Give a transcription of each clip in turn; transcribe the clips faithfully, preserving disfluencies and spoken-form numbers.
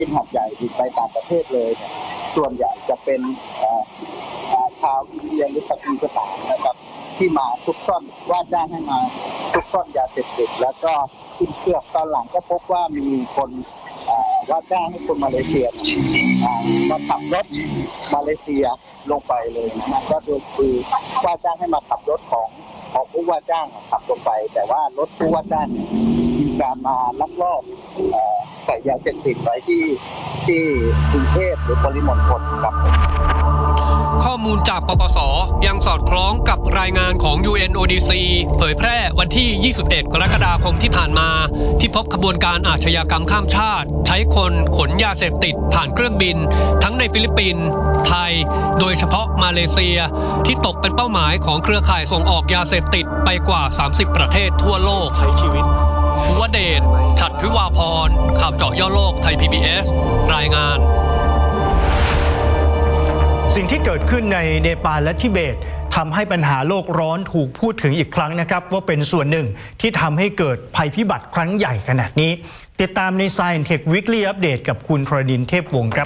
เป็นหัดใหญ่บินไปต่างประเทศเลยเนี่ยส่วนใหญ่จะเป็นชาวอินเดียหรือปากีสถานนะครับที่มาซุกซ่อนว่าจ้างให้มาซุกซ่อนยาเสพติดแล้วก็ขึ้นเครื่องตอนหลังก็พบว่ามีคนว่าจ้างให้คนมาเลเซียมาขับรถมาเลเซียลงไปเลยนะก็คือว่าจ้างให้มาขับรถของของผู้ว่าจ้างขับลงไปแต่ว่ารถผู้ว่าจ้างมีการมาลักลอบใส่ยาเสพติดไว้ที่ที่กรุงเทพหรือปริมณฑลครับข้อมูลจากปปส.ยังสอดคล้องกับรายงานของ ยู เอ็น โอ ดี ซี เผยแพร่วันที่ ยี่สิบเอ็ด กรกฎาคมที่ผ่านมาที่พบขบวนการอาชญากรรมข้ามชาติใช้คนขนยาเสพติดผ่านเครื่องบินทั้งในฟิลิปปินส์ไทยโดยเฉพาะมาเลเซียที่ตกเป็นเป้าหมายของเครือข่ายส่งออกยาเสพติดไปกว่า สามสิบ ประเทศทั่วโลกใช้ชีวิตภูวเดช ฉัตรวิวาพรข่าวเจาะย่อโลกไทย พี บี เอส รายงานสิ่งที่เกิดขึ้นในเนปาลและทิเบตทำให้ปัญหาโลกร้อนถูกพูดถึงอีกครั้งนะครับว่าเป็นส่วนหนึ่งที่ทำให้เกิดภัยพิบัติครั้งใหญ่ขนาดนี้ติดตามใน Science Tech Weekly Update กับคุณธรณินทร์เทพวงศ์ครับ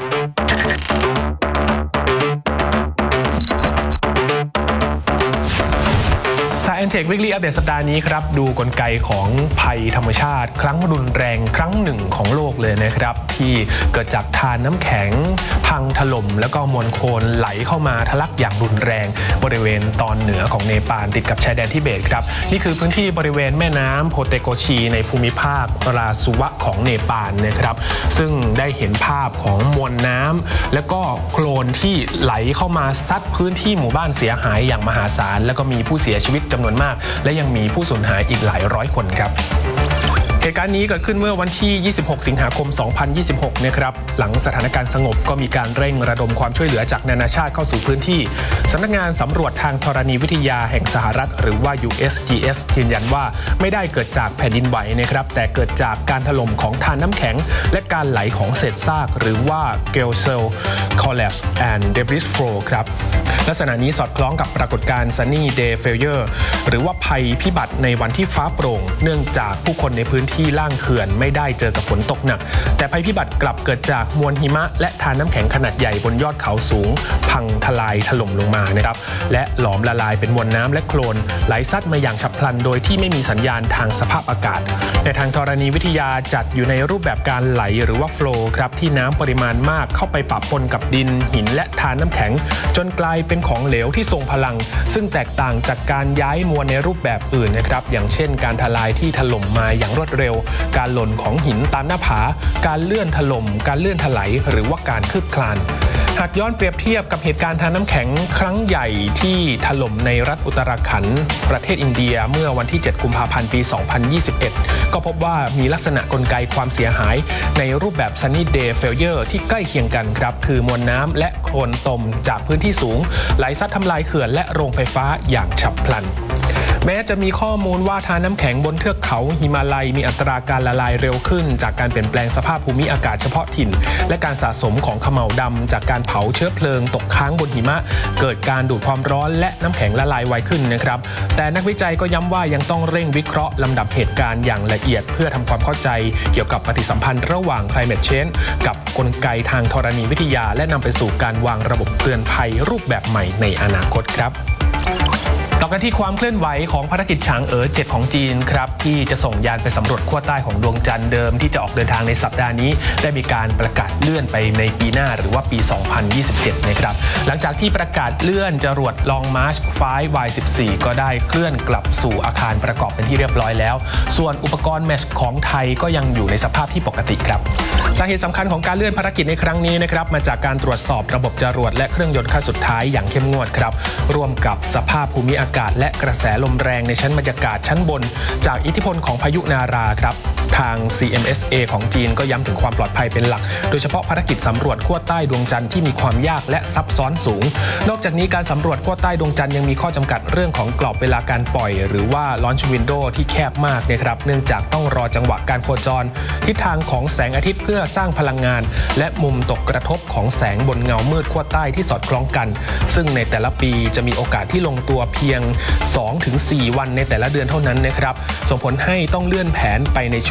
Science Tech Weekly Update สัปดาห์นี้ครับดูกลไกของภัยธรรมชาติครั้งรุนแรงครั้งหนึ่งของโลกเลยนะครับที่เกิดจากทานน้ำแข็งพังถล่มแล้วก็มวลโคลนไหลเข้ามาทะลักอย่างรุนแรงบริเวณตอนเหนือของเนปาลติดกับชายแดนทิเบตครับนี่คือพื้นที่บริเวณแม่น้ำโพเตโกชีในภูมิภาคราสุวะของเนปาลนะครับซึ่งได้เห็นภาพของมวลน้ำแล้วก็โคลนที่ไหลเข้ามาซัดพื้นที่หมู่บ้านเสียหายอย่างมหาศาลแล้วก็มีผู้เสียชีวิตจำนวนมากและยังมีผู้สูญหายอีกหลายร้อยคนครับเหตุการณ์นี้เกิดขึ้นเมื่อวันที่ ยี่สิบหก สิงหาคม สองพันยี่สิบหก นะครับหลังสถานการณ์สงบก็มีการเร่งระดมความช่วยเหลือจากนานาชาติเข้าสู่พื้นที่สำนักงานสำรวจทางธรณีวิทยาแห่งสหรัฐหรือว่า ยู เอส จี เอส ยืนยันว่าไม่ได้เกิดจากแผ่นดินไหวนะครับแต่เกิดจากการถล่มของทานน้ำแข็งและการไหลของเศษซากหรือว่า Geysers Collapse and Debris Flow ครับลักษณะนี้สอดคล้องกับปรากฏการณ์ Sunny Day Failure หรือว่าภัยพิบัติในวันที่ฟ้าโปร่งเนื่องจากผู้คนในพื้นที่ล่างเขื่อนไม่ได้เจอกับฝนตกหนักแต่ภัยพิบัติกลับเกิดจากมวลหิมะและทานน้ำแข็งขนาดใหญ่บนยอดเขาสูงพังทลายถล่มลงมานะครับและหลอมละลายเป็นมวลน้ำและโคลนไหลซัดมาอย่างฉับพลันโดยที่ไม่มีสัญญาณทางสภาพอากาศในทางธรณีวิทยาจัดอยู่ในรูปแบบการไหลหรือว่าโฟลว์ครับที่น้ำปริมาณมากเข้าไปปะปนกับดินหินและทานน้ำแข็งจนกลายเป็นของเหลวที่ทรงพลังซึ่งแตกต่างจากการย้ายมวลในรูปแบบอื่นนะครับอย่างเช่นการทลายที่ถล่มมาอย่างรวดเร็วการหล่นของหินตามหน้าผาการเลื่อนถล่มการเลื่อนถลายหรือว่าการคืบคลานหากย้อนเปรียบเทียบกับเหตุการณ์ทางน้ำแข็งครั้งใหญ่ที่ถล่มในรัฐอุตราขันธ์ประเทศอินเดียเมื่อวันที่เจ็ดกุมภาพันธ์ปีสองพันยี่สิบเอ็ดก็พบว่ามีลักษณะกลไกความเสียหายในรูปแบบ Sunny Day Failure ที่ใกล้เคียงกันครับคือมวลน้ำและโคลนตมจากพื้นที่สูงไหลซัดทำลายเขื่อนและโรงไฟฟ้าอย่างฉับพลันแม้จะมีข้อมูลว่าทานน้ำแข็งบนเทือกเขาหิมาลัยมีอัตราการละลายเร็วขึ้นจากการเปลี่ยนแปลงสภาพภูมิอากาศเฉพาะถิ่นและการสะสมของเขม่าวดำจากการเผาเชื้อเพลิงตกค้างบนหิมะเกิดการดูดความร้อนและน้ำแข็งละลายไวขึ้นนะครับแต่นักวิจัยก็ย้ำว่ายังต้องเร่งวิเคราะห์ลำดับเหตุการณ์อย่างละเอียดเพื่อทำความเข้าใจเกี่ยวกับปฏิสัมพันธ์ระหว่าง climate change กับกลไกทางธรณีวิทยาและนำไปสู่การวางระบบเตือนภัยรูปแบบใหม่ในอนาคตครับต่อกันที่ความเคลื่อนไหวของภารกิจฉางเอ๋อเจ็ดของจีนครับที่จะส่งยานไปสำรวจขั้วใต้ของดวงจันทร์เดิมที่จะออกเดินทางในสัปดาห์นี้ได้มีการประกาศเลื่อนไปในปีหน้าหรือว่าปี สองพันยี่สิบเจ็ด นะครับหลังจากที่ประกาศเลื่อนจรวด Long March ไฟว์ วาย สิบสี่ ก็ได้เคลื่อนกลับสู่อาคารประกอบเป็นที่เรียบร้อยแล้วส่วนอุปกรณ์แมชของไทยก็ยังอยู่ในสภาพที่ปกติครับสาเหตุสำคัญของการเลื่อนภารกิจในครั้งนี้นะครับมาจากการตรวจสอบระบบจรวดและเครื่องยนต์ขั้นสุดท้ายอย่างเข้มงวดครับร่วมกับสภาพภูมิอากาศและกระแสลมแรงในชั้นบรรยากาศชั้นบนจากอิทธิพลของพายุนาราครับทาง ซี เอ็ม เอส เอ ของจีนก็ย้ำถึงความปลอดภัยเป็นหลักโดยเฉพาะภารกิจสำรวจขั้วใต้ดวงจันทร์ที่มีความยากและซับซ้อนสูงนอกจากนี้การสำรวจขั้วใต้ดวงจันทร์ยังมีข้อจำกัดเรื่องของกรอบเวลาการปล่อยหรือว่า launch window ที่แคบมากนะครับเนื่องจากต้องรอจังหวะการโคจรทิศทางของแสงอาทิตย์เพื่อสร้างพลังงานและมุมตกกระทบของแสงบนเงามืดขั้วใต้ที่สอดคล้องกันซึ่งในแต่ละปีจะมีโอกาสที่ลงตัวเพียง สองถึงสี่ วันในแต่ละเดือนเท่านั้นนะครับส่งผลให้ต้องเลื่อนแผนไปในช่วง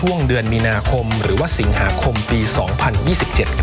ช่วงเดือนมีนาคมหรือว่าสิงหาคมปี สองพันยี่สิบเจ็ด